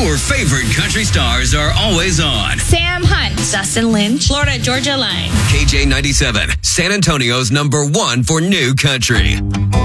Your favorite country stars are always on. Sam Hunt, Dustin Lynch, Florida Georgia Line. KJ97, San Antonio's #1 for new country.